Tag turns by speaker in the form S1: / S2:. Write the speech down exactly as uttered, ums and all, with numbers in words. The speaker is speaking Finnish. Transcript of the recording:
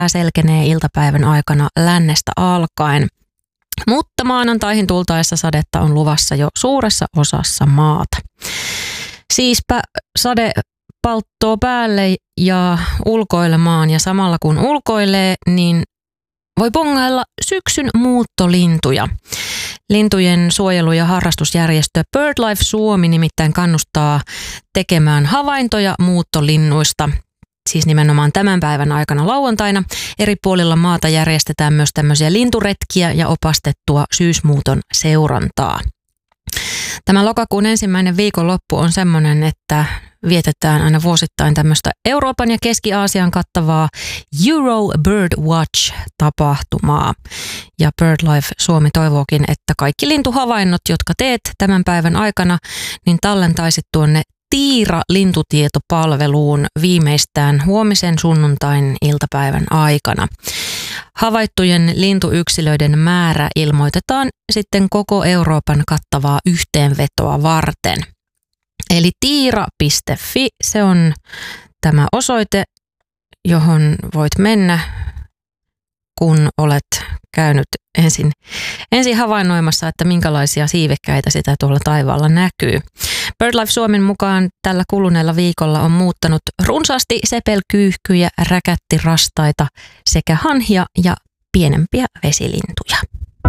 S1: selkenee iltapäivän aikana lännestä alkaen. Mutta maanantaihin tultaessa sadetta on luvassa jo suuressa osassa maata. Siispä sade palttoo päälle ja ulkoilemaan, ja samalla kun ulkoilee, niin voi bongailla syksyn muuttolintuja. Lintujen suojelu- ja harrastusjärjestö BirdLife Suomi nimittäin kannustaa tekemään havaintoja muuttolinnuista. Siis nimenomaan tämän päivän aikana lauantaina. Eri puolilla maata järjestetään myös tämmöisiä linturetkiä ja opastettua syysmuuton seurantaa. Tämä lokakuun ensimmäinen viikonloppu on semmoinen, että vietetään aina vuosittain tämmöistä Euroopan ja Keski-Aasian kattavaa Euro Bird Watch-tapahtumaa. Ja BirdLife Suomi toivookin, että kaikki lintuhavainnot, jotka teet tämän päivän aikana, niin tallentaisit tuonne Tiira-lintutietopalveluun viimeistään huomisen sunnuntain iltapäivän aikana. Havaittujen lintuyksilöiden määrä ilmoitetaan sitten koko Euroopan kattavaa yhteenvetoa varten. Eli tiira piste fi, se on tämä osoite, johon voit mennä, kun olet käynyt ensin, ensin havainnoimassa, että minkälaisia siivekkäitä sitä tuolla taivaalla näkyy. BirdLife Suomen mukaan tällä kuluneella viikolla on muuttanut runsaasti sepelkyyhkyjä, räkättirastaita sekä hanhia ja pienempiä vesilintuja.